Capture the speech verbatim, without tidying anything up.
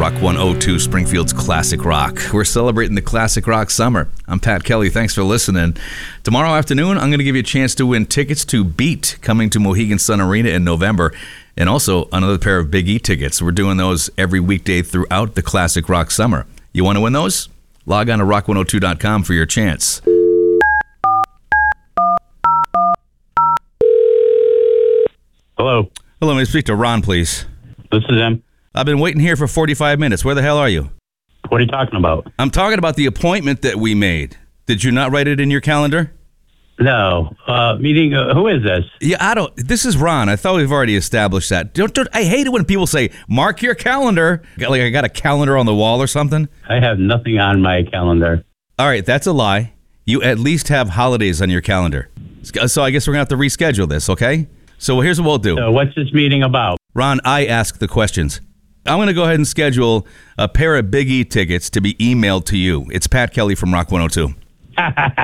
Rock one oh two, Springfield's Classic Rock. We're celebrating the Classic Rock summer. I'm Pat Kelly. Thanks for listening. Tomorrow afternoon, I'm going to give you a chance to win tickets to Beat, coming to Mohegan Sun Arena in November, and also another pair of Big E tickets. We're doing those every weekday throughout the Classic Rock summer. You want to win those? Log on to rock one oh two dot com for your chance. Hello. Hello, may I speak to Ron, please? This is him. I've been waiting here for forty-five minutes. Where the hell are you? What are you talking about? I'm talking about the appointment that we made. Did you not write it in your calendar? No. Uh, meeting, uh, who is this? Yeah, I don't. This is Ron. I thought we've already established that. Don't, don't, I hate it when people say, mark your calendar. Like I got a calendar on the wall or something. I have nothing on my calendar. All right, that's a lie. You at least have holidays on your calendar. So I guess we're going to have to reschedule this, okay? So here's what we'll do. So what's this meeting about? Ron, I ask the questions. I'm going to go ahead and schedule a pair of Big E tickets to be emailed to you. It's Pat Kelly from Rock one oh two.